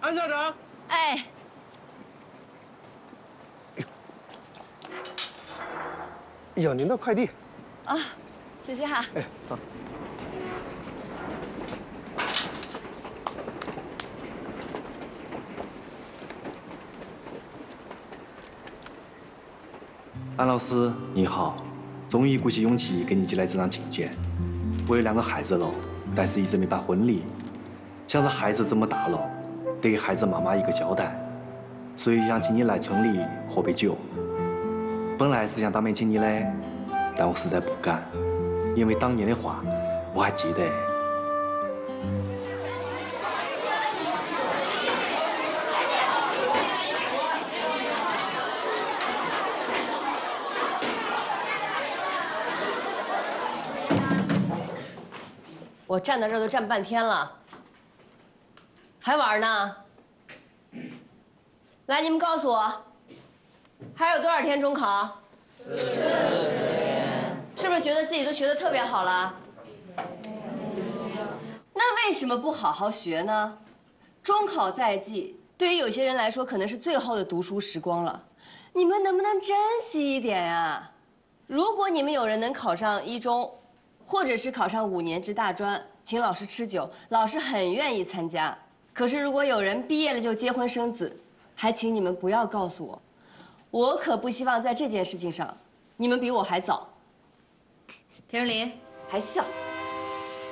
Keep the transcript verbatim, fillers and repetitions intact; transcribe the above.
安校长。 哎。 哎呦，您的快递。 啊，谢谢哈。 哎，好。 安老师你好，终于鼓起勇气给你寄来这张请柬。我有两个孩子了，但是一直没办婚礼，想着孩子这么大了，得给孩子妈妈一个交代，所以想请你来村里喝杯酒。本来是想当面请你的，但我实在不敢，因为当年的话我还记得。 我站在这儿都站半天了，还玩呢？来，你们告诉我，还有多少天中考？四天。是不是觉得自己都学得特别好了？那为什么不好好学呢？中考在即，对于有些人来说，可能是最后的读书时光了。你们能不能珍惜一点呀？如果你们有人能考上一中， 或者是考上五年制大专，请老师吃酒，老师很愿意参加。可是如果有人毕业了就结婚生子，还请你们不要告诉我，我可不希望在这件事情上，你们比我还早。田若琳还笑。